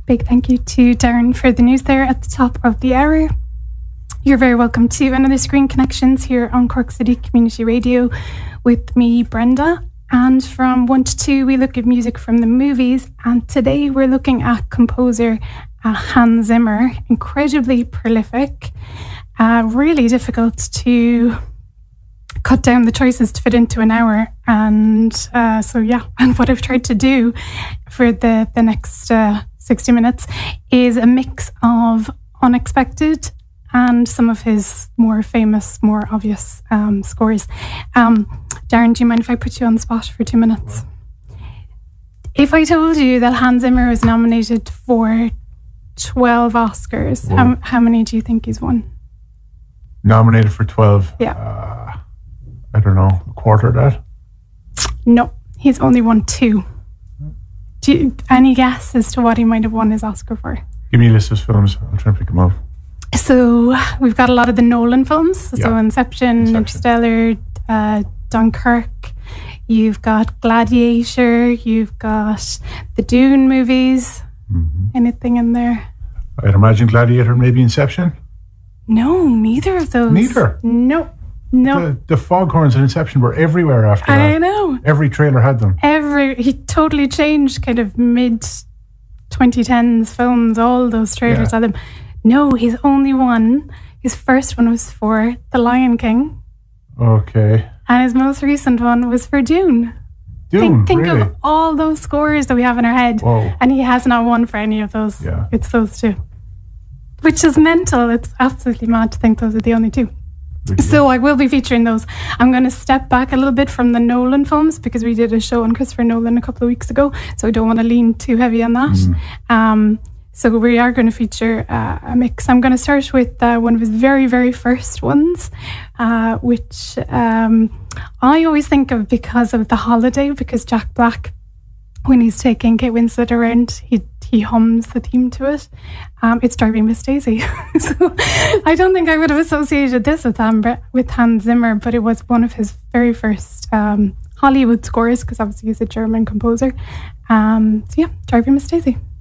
Big thank you to Darren for the news there at the top of the hour. You're very welcome to another Screen Connections here on Cork City Community Radio with me, Brenda. And from 1 to 2, we look at music from the movies. And today we're looking at composer Hans Zimmer, incredibly prolific, really difficult to cut down the choices to fit into an hour. And and what I've tried to do for the next 60 minutes is a mix of unexpected and some of his more famous, more obvious scores. Darren, do you mind if I put you on the spot for 2 minutes? If I told you that Hans Zimmer was nominated for 12 Oscars, how many do you think he's won? Nominated for 12? Yeah. I don't know, a quarter of that? No, he's only won 2. Any guess as to what he might have won his Oscar for? Give me a list of films. I'll try and pick them up. So we've got a lot of the Nolan films. Yeah. So Inception, Interstellar, Dunkirk. You've got Gladiator. You've got the Dune movies. Mm-hmm. Anything in there? I'd imagine Gladiator, maybe Inception? No, neither of those. Neither? No. The foghorns in Inception were everywhere after that. I know. Every trailer had them. He totally changed kind of mid-2010s films. All those trailers had them. No, he's only one. His first one was for The Lion King. Okay. And his most recent one was for Dune. Think really? of all those scores that we have in our head. Whoa. And he has not won for any of those. Yeah. It's those two. Which is mental. It's absolutely mad to think those are the only two. Really? So I will be featuring those. I'm going to step back a little bit from the Nolan films because we did a show on Christopher Nolan a couple of weeks ago. So I don't want to lean too heavy on that. So we are going to feature a mix. I'm going to start with one of his very, very first ones, which I always think of because of The Holiday, because Jack Black, when he's taking Kate Winslet around, he hums the theme to it. It's Driving Miss Daisy. So I don't think I would have associated this with Hans Zimmer, but it was one of his very first Hollywood scores, because obviously he's a German composer. Driving Miss Daisy.